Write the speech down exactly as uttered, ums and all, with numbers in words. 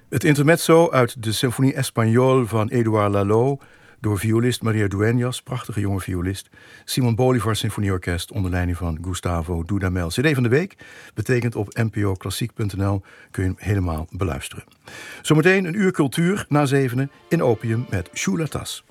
Het intermezzo uit de Symfonie Espagnole van Édouard Lalo door violist Maria Dueñas, prachtige jonge violist. Simon Bolivar Symfonieorkest onder leiding van Gustavo Dudamel. C D van de week betekent op n p o klassiek punt n l kun je hem helemaal beluisteren. Zometeen een uur cultuur na zevenen in Opium met Sjoerd Latas.